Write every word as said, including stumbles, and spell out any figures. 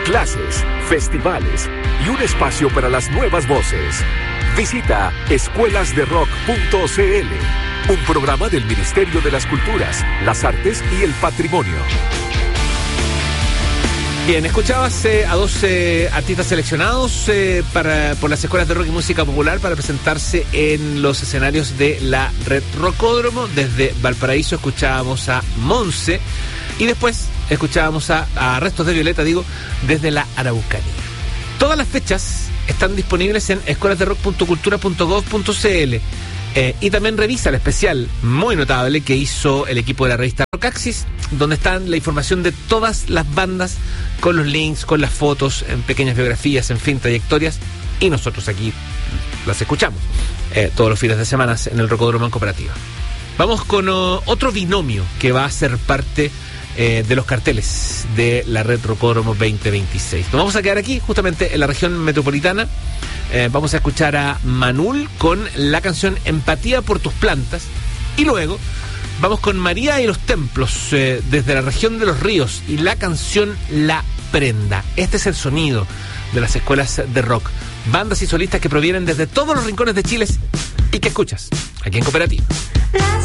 clases, festivales y un espacio para las nuevas voces. Visita escuelas de rock punto c l, un programa del Ministerio de las Culturas, las Artes y el Patrimonio. Bien, escuchabas eh, a dos eh, artistas seleccionados eh, para, por las escuelas de rock y música popular para presentarse en los escenarios de la Red Rocódromo. Desde Valparaíso escuchábamos a Monse y después escuchábamos a, a Restos de Violeta, digo, desde la Araucanía. Todas las fechas están disponibles en escuelas de rock punto cultura punto gov punto c l. Eh, y también revisa el especial muy notable que hizo el equipo de la revista Rockaxis, donde están la información de todas las bandas, con los links, con las fotos, en pequeñas biografías, en fin, trayectorias, y nosotros aquí las escuchamos eh, todos los fines de semana en el Rocódromo en Cooperativa. Vamos con uh, otro binomio que va a ser parte eh, de los carteles de la Red Rocódromo veinte veintiséis. Nos vamos a quedar aquí, justamente en la región metropolitana. Eh, vamos a escuchar a Manul con la canción Empatía por tus plantas. Y luego vamos con María y los Templos eh, desde la región de los ríos y la canción La Prenda. Este es el sonido de las escuelas de rock. Bandas y solistas que provienen desde todos los rincones de Chile y que escuchas aquí en Cooperativa.